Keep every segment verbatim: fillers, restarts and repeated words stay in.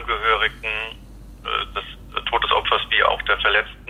Angehörigen äh, des Todesopfers wie auch der Verletzten.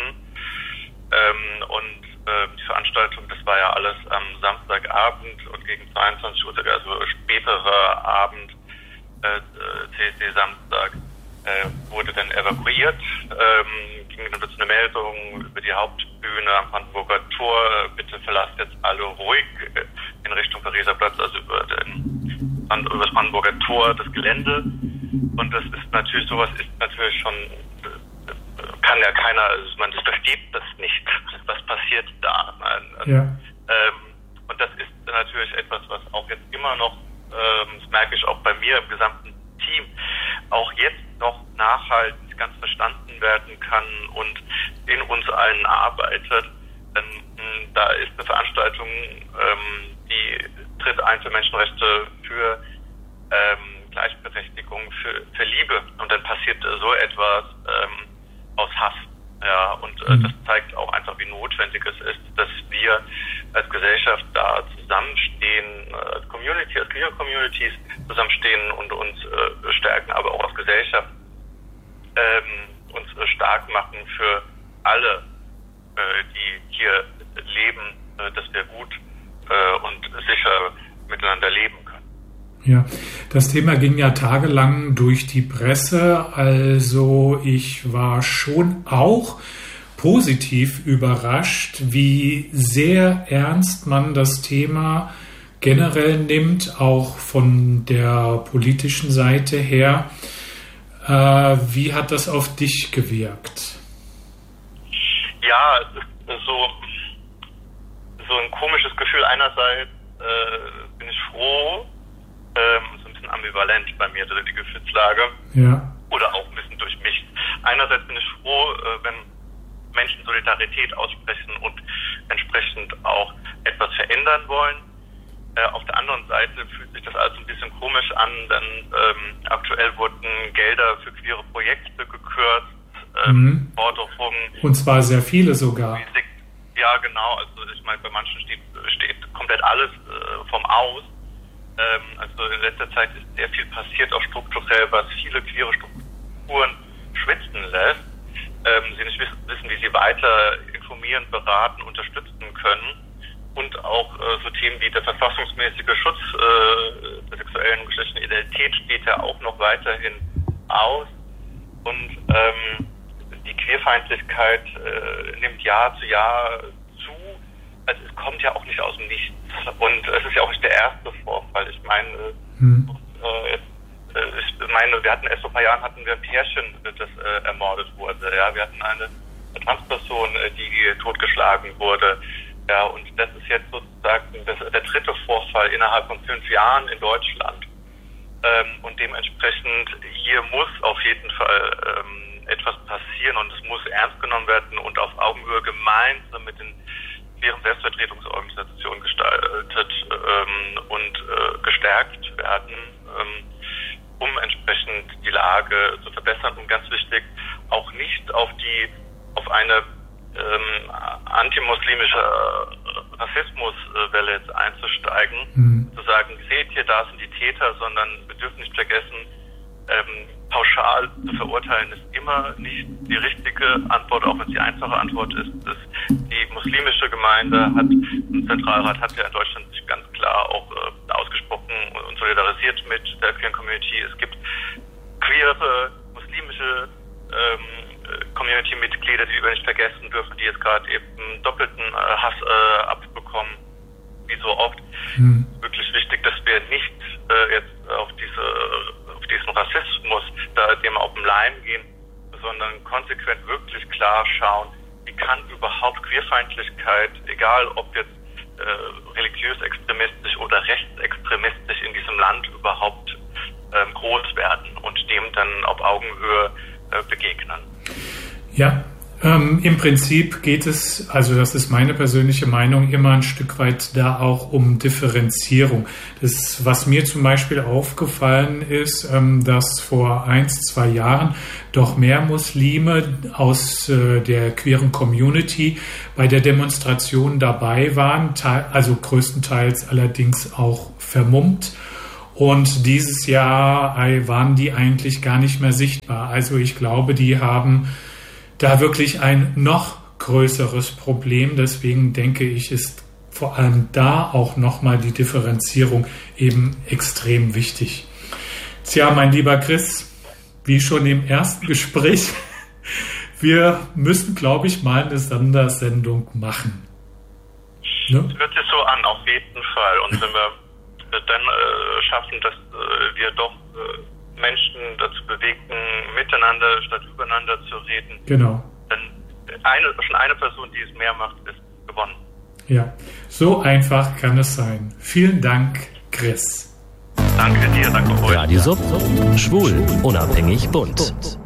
Ähm, und äh, die Veranstaltung, das war ja alles am Samstagabend und gegen zweiundzwanzig Uhr, also späterer Abend, äh, C S D-Samstag, äh, wurde dann evakuiert. Ähm, ging dann eine Meldung über die Hauptbühne am Brandenburger Tor, bitte verlasst jetzt alle ruhig in Richtung Pariser Platz, also über, den, über das Brandenburger Tor, das Gelände. Und das ist natürlich, sowas ist natürlich schon, kann ja keiner, also man versteht das nicht, was passiert da. Ja. Ähm, und das ist natürlich etwas, was auch jetzt immer noch, ähm, das merke ich auch bei mir im gesamten Team, auch jetzt noch nachhaltend ganz verstanden werden kann und in uns allen arbeitet. Denn mh, da ist eine Veranstaltung, ähm, die tritt ein für Menschenrechte, für ähm, Gleichberechtigung, für, für Liebe. Und dann passiert äh, so etwas ähm, aus Hass. Ja, und äh, das zeigt auch einfach, wie notwendig es ist, dass wir als Gesellschaft da zusammenstehen, äh, als Community, als Queer Communities zusammenstehen und uns äh, stärken, aber auch als Gesellschaft ähm, uns äh, stark machen für alle, äh, die hier leben, äh, dass wir gut äh, und sicher miteinander leben können. Ja, das Thema ging ja tagelang durch die Presse, also ich war schon auch positiv überrascht, wie sehr ernst man das Thema generell nimmt, auch von der politischen Seite her. Äh, wie hat das auf dich gewirkt? Ja, es ist so, so ein komisches Gefühl. Einerseits äh, bin ich froh, ähm, so ein bisschen ambivalent bei mir, die Gefühlslage. Ja. Oder auch ein bisschen durchmischt. Einerseits bin ich froh, äh, wenn Menschen Solidarität aussprechen und entsprechend auch etwas verändern wollen. Äh, auf der anderen Seite fühlt sich das alles ein bisschen komisch an, denn ähm, aktuell wurden Gelder für queere Projekte gekürzt, ähm, mhm. Forderungen. Und zwar sehr viele sogar. Ja, genau. Also ich meine, bei manchen steht, steht komplett alles äh, vom Aus. Ähm, also in letzter Zeit ist sehr viel passiert, auch strukturell, was viele queere Strukturen schwitzen lässt. Ähm, sie nicht wissen, wissen, wie sie weiter informieren, beraten, unterstützen können. Und auch äh, so Themen wie der verfassungsmäßige Schutz äh, der sexuellen und geschlechtlichen Identität steht ja auch noch weiterhin aus. Und ähm, die Queerfeindlichkeit äh, nimmt Jahr zu Jahr zu. Also es kommt ja auch nicht aus dem Nichts. Und es ist ja auch nicht der erste Vorfall. Ich meine, hm. äh, jetzt, äh, ich meine, wir hatten erst vor ein paar Jahren hatten wir ein Pärchen, das äh, ermordet wurde. Ja, wir hatten eine, eine Transperson, die totgeschlagen wurde. Ja, und das ist jetzt sozusagen das, der dritte Vorfall innerhalb von fünf Jahren in Deutschland. Ähm, und dementsprechend hier muss auf jeden Fall ähm, etwas passieren und es muss ernst genommen werden und auf Augenhöhe gemeinsam mit den queeren Selbstvertretungsorganisationen gestaltet ähm, und äh, gestärkt werden, ähm, um entsprechend die Lage zu verbessern und ganz wichtig auch nicht auf die auf eine ähm, antimuslimische Rassismuswelle jetzt einzusteigen, mhm. zu sagen, seht ihr, da sind die Täter, sondern wir dürfen nicht vergessen, ähm, pauschal zu verurteilen ist immer nicht die richtige Antwort, auch wenn es die einfache Antwort ist. Das, die muslimische Gemeinde hat, ein Zentralrat hat ja in Deutschland sich ganz klar auch äh, ausgesprochen und solidarisiert mit der queeren Community. Es gibt queere, muslimische ähm, Community-Mitglieder, die wir nicht vergessen dürfen, die jetzt gerade eben doppelten äh, Hass äh, abbekommen, wie so oft. Mhm. Wirklich wichtig, dass wir nicht äh, jetzt auf diese auf diesen Rassismus, da dem auf den Leim gehen, sondern konsequent wirklich klar schauen, wie kann überhaupt Queerfeindlichkeit, egal ob jetzt äh, religiös extremistisch oder rechtsextremistisch in diesem Land überhaupt ähm, groß werden und dem dann auf Augenhöhe äh, begegnen. Ja, ähm, im Prinzip geht es, also das ist meine persönliche Meinung, immer ein Stück weit da auch um Differenzierung. Das, was mir zum Beispiel aufgefallen ist, ähm, dass vor eins, zwei Jahren doch mehr Muslime aus äh, der queeren Community bei der Demonstration dabei waren, te- also größtenteils allerdings auch vermummt. Und dieses Jahr waren die eigentlich gar nicht mehr sichtbar. Also ich glaube, die haben da wirklich ein noch größeres Problem. Deswegen denke ich, ist vor allem da auch nochmal die Differenzierung eben extrem wichtig. Tja, mein lieber Chris, wie schon im ersten Gespräch, wir müssen, glaube ich, mal eine Sondersendung machen. Ne? Das hört sich so an, auf jeden Fall. Und wenn wir dann äh, schaffen, dass äh, wir doch äh, Menschen dazu bewegen, miteinander statt übereinander zu reden, genau. Dann eine, schon eine Person, die es mehr macht, ist gewonnen. Ja, so einfach kann es sein. Vielen Dank, Chris. Danke dir, danke euch. Radio Sub, schwul, unabhängig, bunt.